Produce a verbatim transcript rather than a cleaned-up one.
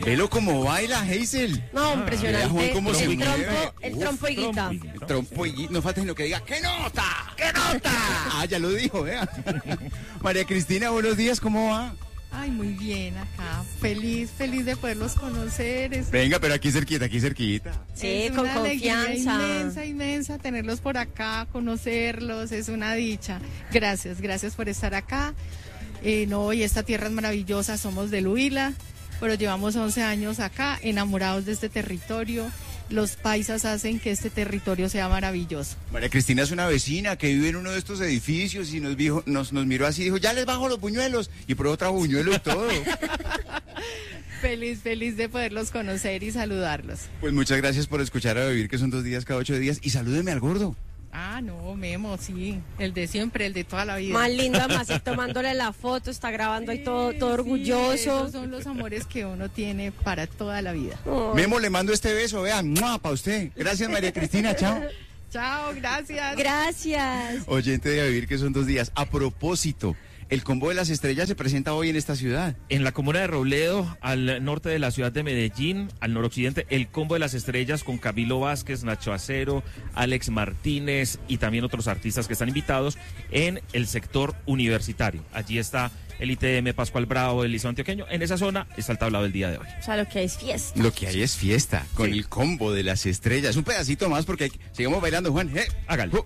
Velo como baila, Hazel. No, impresionante. Vea, Juan, cómo el, se trompo, mueve. el Uf, trompo y guita. Trompo y guita. No falta sino que diga, ¡qué nota! ¡Qué nota! Ah, ya lo dijo, vea. María Cristina, buenos días, ¿cómo va? Ay, muy bien acá. Feliz, feliz de poderlos conocer. Es, Venga, pero aquí cerquita, aquí cerquita. Sí, es con una alegría confianza. inmensa, inmensa tenerlos por acá, conocerlos, es una dicha. Gracias, gracias por estar acá. Eh, no, y esta tierra es maravillosa, somos del Huila, pero llevamos once años acá, enamorados de este territorio. Los paisas hacen que este territorio sea maravilloso. María Cristina es una vecina que vive en uno de estos edificios y nos, dijo, nos, nos miró así y dijo, ya les bajo los buñuelos. Y probó otro buñuelo y todo. Feliz, feliz de poderlos conocer y saludarlos. Pues muchas gracias por escuchar a Vivir, que son dos días cada ocho días. Y salúdeme al gordo. Ah, no, Memo, sí, el de siempre, el de toda la vida. Más lindo, además, y tomándole la foto, está grabando ahí todo, todo Sí, orgulloso. esos son los amores que uno tiene para toda la vida. Oh. Memo, le mando este beso, vean, para usted. Gracias, María Cristina, chao. Chao, gracias. Gracias. Oyente de A Vivir, que son dos días. A propósito, el Combo de las Estrellas se presenta hoy en esta ciudad. En la comuna de Robledo, al norte de la ciudad de Medellín, al noroccidente, el Combo de las Estrellas con Camilo Vázquez, Nacho Acero, Alex Martínez y también otros artistas que están invitados en el sector universitario. Allí está el I T M, Pascual Bravo, el Liceo Antioqueño. En esa zona está el tablado del día de hoy. O sea, lo que hay es fiesta. Lo que hay es fiesta, con Sí. el Combo de las Estrellas. Un pedacito más porque hay que- sigamos bailando, Juan. ¡Eh! Hágalo. Uh.